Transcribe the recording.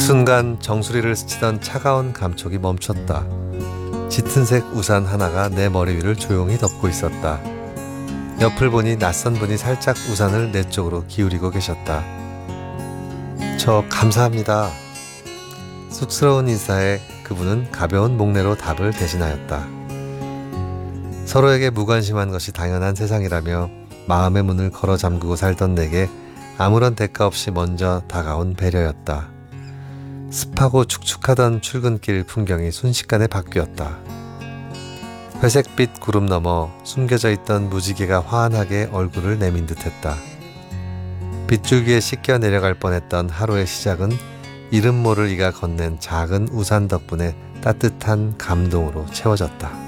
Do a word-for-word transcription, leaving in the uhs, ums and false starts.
순간 정수리를 스치던 차가운 감촉이 멈췄다. 짙은색 우산 하나가 내 머리 위를 조용히 덮고 있었다. 옆을 보니 낯선 분이 살짝 우산을 내 쪽으로 기울이고 계셨다. 저 감사합니다. 쑥스러운 인사에 그분은 가벼운 목례로 답을 대신하였다. 서로에게 무관심한 것이 당연한 세상이라며 마음의 문을 걸어 잠그고 살던 내게 아무런 대가 없이 먼저 다가온 배려였다. 습하고 축축하던 출근길 풍경이 순식간에 바뀌었다. 회색빛 구름 너머 숨겨져 있던 무지개가 환하게 얼굴을 내민 듯했다. 빗줄기에 씻겨 내려갈 뻔했던 하루의 시작은 이름 모를 이가 건넨 작은 우산 덕분에 따뜻한 감동으로 채워졌다.